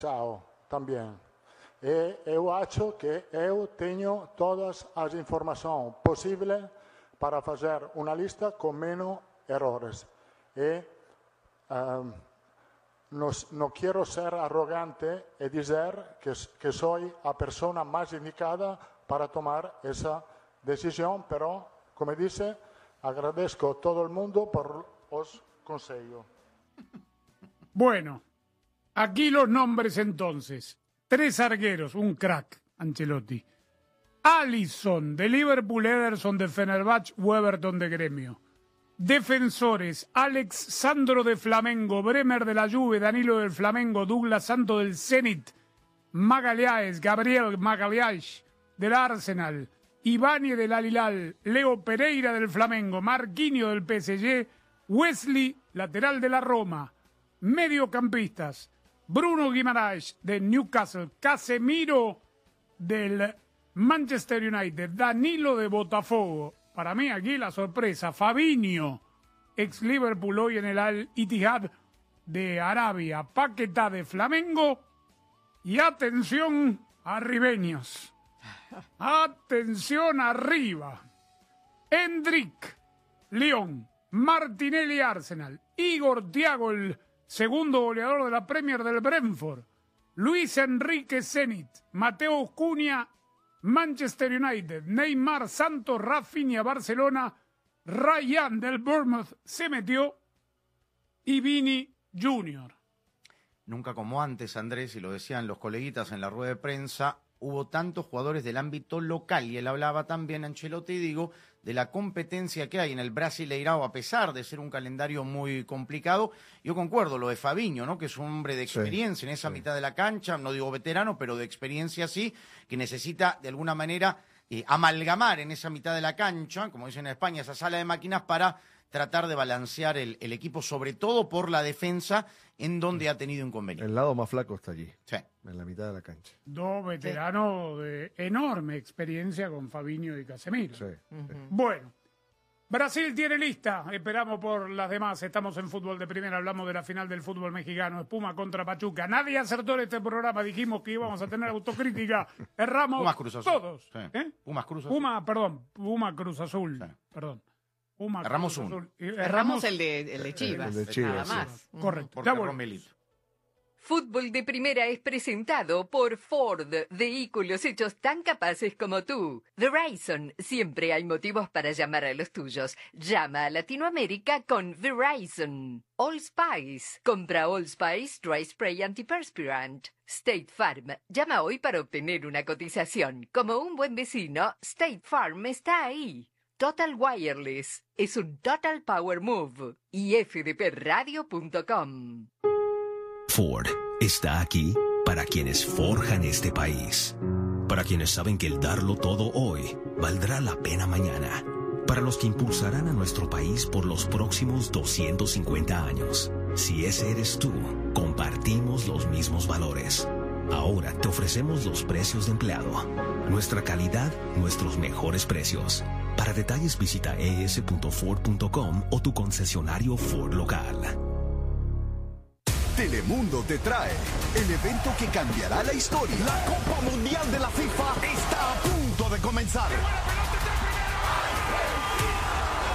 Ciao, também. E eu acho que eu tenho todas as informações possíveis para fazer uma lista com menos errores. E não quero ser arrogante e dizer que sou a pessoa mais indicada para tomar essa decisão, pero, como disse, agradeço a todo o mundo por os conselhos. Bueno, aquí los nombres entonces. 3 arqueros, un crack, Ancelotti. Alisson de Liverpool, Ederson de Fenerbahce, Weberton de Gremio. Defensores, Alex Sandro de Flamengo, Bremer de la Juve, Danilo del Flamengo, Douglas Santos del Zenit, Magalhães, Gabriel Magalhães del Arsenal, Ibáñez del Al Hilal, Leo Pereira del Flamengo, Marquinhos del PSG, Wesley, lateral de la Roma. Mediocampistas, Bruno Guimaraes de Newcastle, Casemiro del Manchester United, Danilo de Botafogo. Para mí aquí la sorpresa, Fabinho, ex Liverpool, hoy en el Al Ittihad de Arabia, Paquetá de Flamengo y atención arribeños. Atención arriba. Endrick, Lyon, Martinelli, Arsenal, Igor Thiago, el segundo goleador de la Premier del Brentford, Luis Enrique Zenit, Mateo Cunha, Manchester United, Neymar, Santos, Rafinha, Barcelona, Ryan del Bournemouth se metió y Vini Jr. Nunca como antes, Andrés, y lo decían los coleguitas en la rueda de prensa, hubo tantos jugadores del ámbito local, y él hablaba también, Ancelotti, digo, de la competencia que hay en el Brasileirao, a pesar de ser un calendario muy complicado. Yo concuerdo, lo de Fabinho, ¿no? Que es un hombre de experiencia en esa mitad de la cancha, no digo veterano, pero de experiencia sí, que necesita de alguna manera amalgamar en esa mitad de la cancha, como dicen en España, esa sala de máquinas para tratar de balancear el equipo, sobre todo por la defensa, en donde ha tenido inconvenientes. El lado más flaco está allí, sí, en la mitad de la cancha. 2 veteranos de enorme experiencia con Fabinho y Casemiro. Sí. Bueno, Brasil tiene lista, esperamos por las demás. Estamos en Fútbol de Primera, hablamos de la final del fútbol mexicano, Puma contra Pachuca. Nadie acertó en este programa, dijimos que íbamos a tener autocrítica, erramos Pumas Cruz Azul. Todos. Sí. Pumas Cruz Azul. Puma Cruz Azul, sí. Perdón. Erramos uno. Erramos el de Chivas, el de Chivas, nada más. Correcto. Porque Romelito. Fútbol de Primera es presentado por Ford, vehículos hechos tan capaces como tú. Verizon, siempre hay motivos para llamar a los tuyos. Llama a Latinoamérica con Verizon. All Spice, compra All Spice Dry Spray Antiperspirant. State Farm, llama hoy para obtener una cotización. Como un buen vecino, State Farm está ahí. Total Wireless, es un Total Power Move. Y fdpradio.com. Ford está aquí para quienes forjan este país, para quienes saben que el darlo todo hoy valdrá la pena mañana, para los que impulsarán a nuestro país por los próximos 250 años. Si ese eres tú, compartimos los mismos valores. Ahora te ofrecemos los precios de empleado, nuestra calidad, nuestros mejores precios. Para detalles visita es.ford.com o tu concesionario Ford local. Telemundo te trae el evento que cambiará la historia. La Copa Mundial de la FIFA está a punto de comenzar.